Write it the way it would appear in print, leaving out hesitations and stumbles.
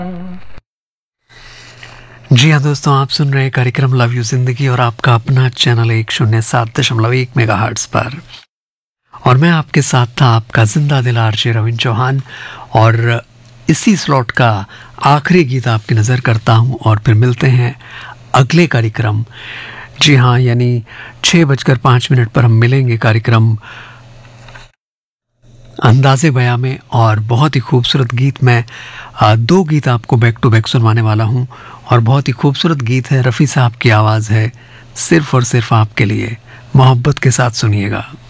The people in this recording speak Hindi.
जी हाँ दोस्तों, आप सुन रहे हैं कार्यक्रम लव यू जिंदगी और आपका अपना चैनल 107.1 मेगाहर्ट्ज पर। और मैं आपके साथ था आपका जिंदा दिल आरजे रविंद्र चौहान। और इसी स्लॉट का आखिरी गीत आपकी नज़र करता हूँ और फिर मिलते हैं अगले कार्यक्रम। जी हाँ, यानी 6:05 पर हम मिलेंगे कार्यक्रम अंदाज़े बयां में। और बहुत ही खूबसूरत गीत मैं दो गीत आपको बैक टू बैक सुनवाने वाला हूं। और बहुत ही खूबसूरत गीत है, रफ़ी साहब की आवाज़ है, सिर्फ और सिर्फ आपके लिए। मोहब्बत के साथ सुनिएगा।